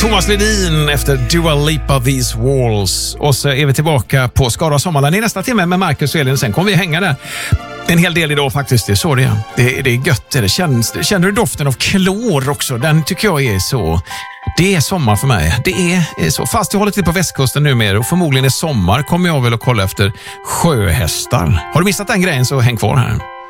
Thomas Ledin efter Dua Lipa These Walls. Och så är vi tillbaka på Skara Sommarland i nästa timme med Marcus och Elin. Sen kommer vi hänga där en hel del idag faktiskt. Det är så det är. Det är gött. Känner du doften av klor också? Den tycker jag är så... Det är sommar för mig. Det är så. Fast jag håller till på västkusten numera och förmodligen är sommar kommer jag väl att kolla efter sjöhästar. Har du missat den grejen så häng kvar här.